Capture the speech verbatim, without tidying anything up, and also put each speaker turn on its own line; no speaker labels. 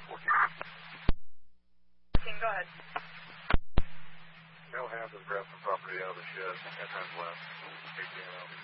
King, go ahead.
Mel Hampton grabbed some property out of the shed and turned left. eighteen